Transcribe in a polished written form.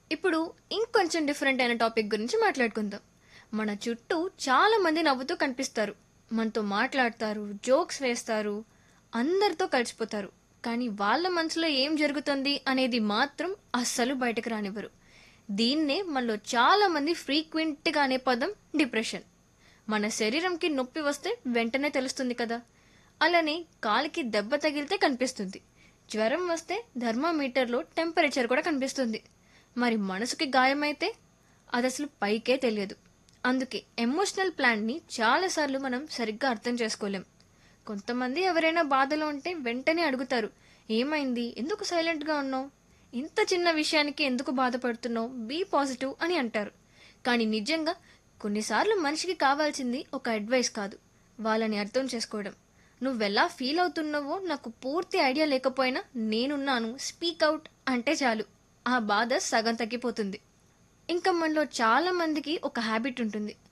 ఇప్పుడు ఇంకొంచెం డిఫరెంట్ అయిన టాపిక్ గురించి మాట్లాడుకుందాం. మన చుట్టూ చాలా మంది నవ్వుతూ కనిపిస్తారు. మనతో మాట్లాడతారు, జోక్స్ వేస్తారు, అందరితో కలిసిపోతారు. కానీ వాళ్ళ మనసులో ఏం జరుగుతుంది అనేది మాత్రం అస్సలు బయటకు రానివ్వరు. దీన్నే మనలో చాలా మంది ఫ్రీక్వెంట్గా అనే పదం డిప్రెషన్. మన శరీరంకి నొప్పి వస్తే వెంటనే తెలుస్తుంది కదా. అలానే కాలికి దెబ్బ తగిలితే కనిపిస్తుంది. జ్వరం వస్తే థర్మామీటర్లో టెంపరేచర్ కూడా కనిపిస్తుంది. మరి మనసుకి గాయమైతే అది అసలు పైకే తెలియదు. అందుకే ఎమోషనల్ ప్లాన్ని చాలాసార్లు మనం సరిగ్గా అర్థం చేసుకోలేం. కొంతమంది ఎవరైనా బాధలో ఉంటే వెంటనే అడుగుతారు, ఏమైంది, ఎందుకు సైలెంట్గా ఉన్నావు, ఇంత చిన్న విషయానికి ఎందుకు బాధపడుతున్నావు, బీ పాజిటివ్ అని అంటారు. కానీ నిజంగా కొన్నిసార్లు మనిషికి కావాల్సింది ఒక అడ్వైస్ కాదు, వాళ్ళని అర్థం చేసుకోవడం. నువ్వెలా ఫీల్ అవుతున్నావో నాకు పూర్తి ఐడియా లేకపోయినా నేనున్నాను, స్పీక్ అవుట్ అంటే చాలు, ఆ బాధ సగం తగ్గిపోతుంది. ఇంకా మనలో చాలా మందికి ఒక హ్యాబిట్ ఉంటుంది.